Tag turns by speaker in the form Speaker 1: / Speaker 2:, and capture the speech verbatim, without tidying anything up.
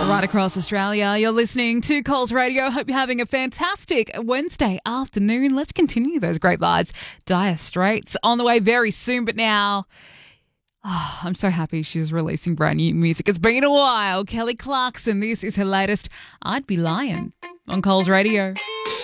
Speaker 1: right across Australia. You're listening to Coles Radio. Hope you're having a fantastic Wednesday afternoon. Let's continue those great vibes. Dire Straits on the way very soon, but now oh, I'm so happy she's releasing brand new music. It's been a while. Kelly Clarkson, this is her latest I'd Be Lying on Coles Radio.